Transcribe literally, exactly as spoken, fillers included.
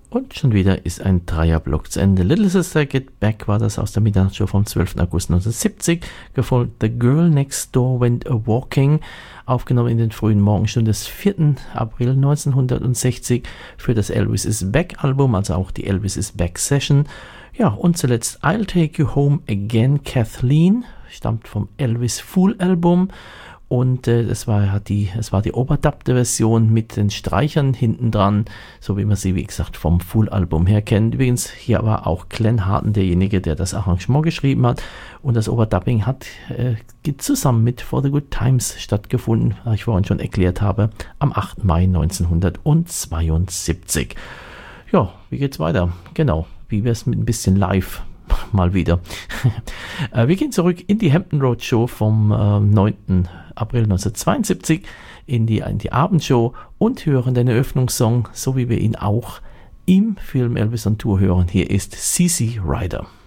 Und schon wieder ist ein Dreierblock zu Ende. Little Sister Get Back war das aus der Mitternachtsshow vom zwölften August neunzehnhundertsiebzig, gefolgt The Girl Next Door Went A-Walking, aufgenommen in den frühen Morgenstunden des vierten April neunzehnhundertsechzig für das Elvis is Back Album, also auch die Elvis is Back Session. Ja, und zuletzt I'll Take You Home Again, Kathleen, stammt vom Elvis Fool Album. Und äh, es war hat die, es war die overdubbte Version mit den Streichern hinten dran, so wie man sie, wie gesagt, vom Full-Album her kennt. Übrigens, hier war auch Glenn Harden derjenige, der das Arrangement geschrieben hat. Und das Overdubbing hat äh, zusammen mit For the Good Times stattgefunden, wie ich vorhin schon erklärt habe, am achten Mai neunzehnhundertzweiundsiebzig. Ja, wie geht's weiter? Genau, wie wär's mit ein bisschen live? Mal wieder. Wir gehen zurück in die Hampton Road Show vom äh, neunten April neunzehnhundertzweiundsiebzig in die, in die Abendshow und hören den Eröffnungssong, so wie wir ihn auch im Film Elvis on Tour hören. Hier ist C C Rider.